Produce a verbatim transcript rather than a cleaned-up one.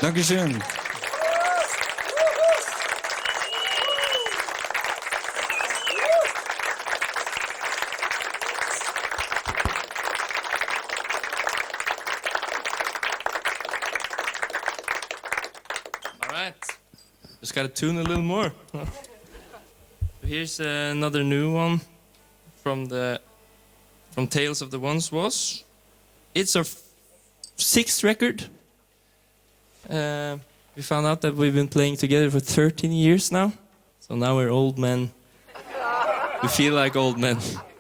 Dankeschön. All right. Just gotta tune a little more. Here's uh, another new one from the from Tales of the Once Was. It's our f- sixth record. Uh, we found out that we've been playing together for thirteen years now. So now we're old men. We feel like old men.